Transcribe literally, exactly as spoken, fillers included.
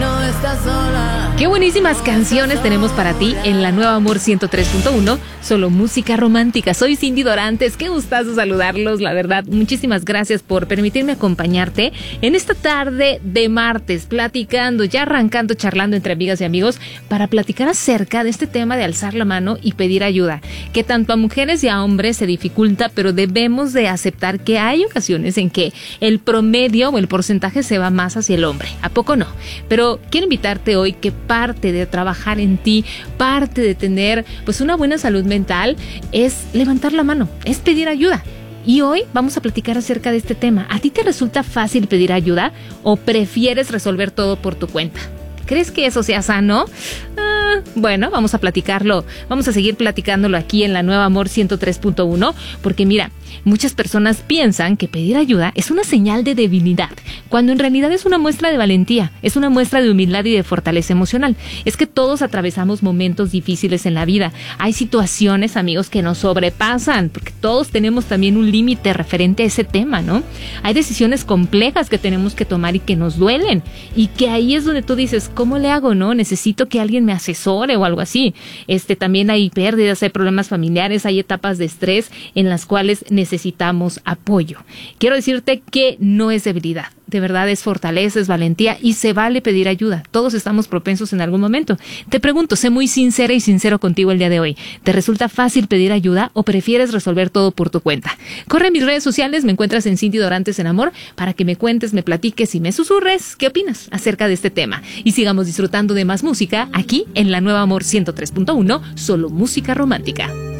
no estás sola. Qué buenísimas canciones tenemos para ti en la Nueva Amor ciento tres punto uno, solo música romántica. Soy Cindy Dorantes, qué gustazo saludarlos, la verdad. Muchísimas gracias por permitirme acompañarte en esta tarde de martes, platicando, ya arrancando, charlando entre amigas y amigos, para platicar acerca de este tema de alzar la mano y pedir ayuda, que tanto a mujeres y a hombres se dificulta, pero debemos de aceptar que hay ocasiones en que el promedio o el porcentaje se va más hacia el hombre. ¿A poco no? Pero quiero invitarte hoy que parte de trabajar en ti, parte de tener pues una buena salud mental es levantar la mano, es pedir ayuda. Y hoy vamos a platicar acerca de este tema. ¿A ti te resulta fácil pedir ayuda o prefieres resolver todo por tu cuenta? ¿Crees que eso sea sano? Ah, bueno, vamos a platicarlo. Vamos a seguir platicándolo aquí en la Nueva Amor ciento tres punto uno, porque mira, muchas personas piensan que pedir ayuda es una señal de debilidad, cuando en realidad es una muestra de valentía, es una muestra de humildad y de fortaleza emocional. Es que todos atravesamos momentos difíciles en la vida. Hay situaciones, amigos, que nos sobrepasan, porque todos tenemos también un límite referente a ese tema, ¿no? Hay decisiones complejas que tenemos que tomar y que nos duelen, y que ahí es donde tú dices, ¿cómo le hago, no? Necesito que alguien me asesore o algo así. Este, también hay pérdidas, hay problemas familiares, hay etapas de estrés en las cuales necesitamos apoyo. Quiero decirte que no es debilidad. De verdad es fortaleza, es valentía y se vale pedir ayuda. Todos estamos propensos en algún momento. Te pregunto, sé muy sincera y sincero contigo el día de hoy. ¿Te resulta fácil pedir ayuda o prefieres resolver todo por tu cuenta? Corre a mis redes sociales, me encuentras en Cindy Dorantes en Amor, para que me cuentes, me platiques y me susurres qué opinas acerca de este tema. Y sigamos disfrutando de más música aquí en la Nueva Amor ciento tres punto uno, solo música romántica.